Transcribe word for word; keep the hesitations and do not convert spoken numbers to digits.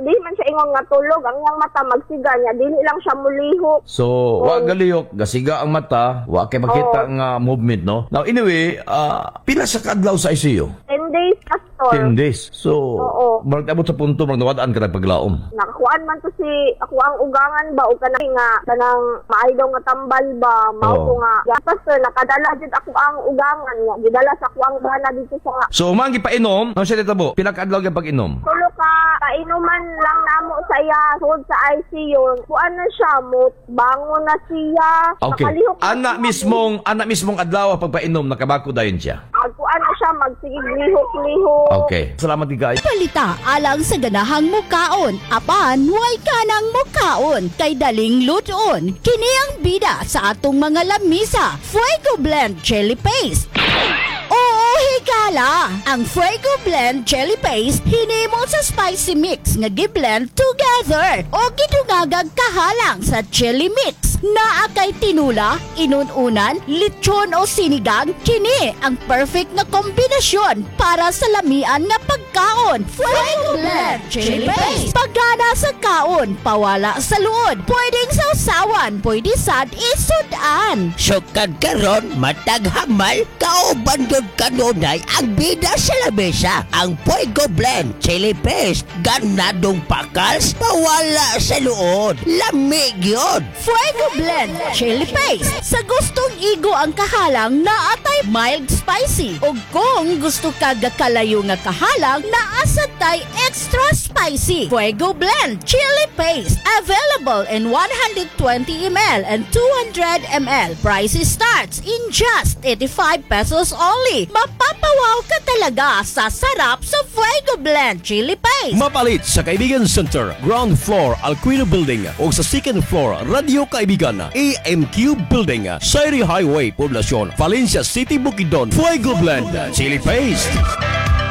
di man siya ingon nga tulog, ang iyang mata magsiga niya, dili lang siya mulihok. So, wa galiyok, gasiga ang mata, wa kay makita Oo. nga movement, no? Now, anyway, ah, pila sa kadlaw sa I C U? ten days, Pastor. ten days. So, Oo. marag abot sa punto, marag nawadaan ka na paglaom. Nakakuan man to si ako ang ugangan ba o kanang nga kanang maay daw nga tambal ba mao Oo. ko nga ya, Pastor, nakadala jud ako ang ugangan nga gidala sa ako ang bana dito sa So, umangi pa inom, ano siya dito po? Pila ka adlaw ka pag-inom? tulo ka kainuman lang namo sa iya sud sa I C U. Kuan na siya mo bangon na siya. Okay. Nakalihok na Ana siya. mismong, ana mismong adlaw pagpainom, nakabako dayon siya. Magkuan na siya magsigig lihok-lihok. Okay. Salamat di guys. Palita alang sa ganahang mukaon. Apan, way ka ng mukaon. Kay daling luton. Kini ang bida sa atong mga lamisa. Fuego Blend Chili Paste. Oo, higala! Ang Fuego Blend Chili Paste hinimo sa spicy mix nga gi-blend together o gidungagag kahalang sa chili mix. Naa kay tinula, inununan, lechon o sinigang, kini ang perfect na kombinasyon para sa lamian nga pagkaon. Fuego Blend Chili Paste. Pagana sa kaon, pawala sa luod. Pwedeng sausawan, pwede sad isudan. Sukad karon matag hamal kauban gyud kanunay ang bida sa lamesa. Ang Fuego Blend Chili Paste ganadong pakals pawala sa luod. Lamig yun. Fuego Blend Chili Paste. Sa gustong igo ang kahalang na atay mild spicy. O kung gusto ka gakalayo nga kahalang na asatay extra spicy. Fuego Blend Chili Paste. Available in one hundred twenty milliliters and two hundred milliliters. Price starts in just eighty-five pesos only. Mapapawaw ka talaga sa sarap sa Fuego Blend Chili Paste. Mapalit sa Kaibigan Center, ground floor, Alquino Building o sa second floor, Radio Kaibigan, A M Q Building, Sairi Highway, Poblacion, Valencia City, Bukidnon. Fuego Blend Chili Paste.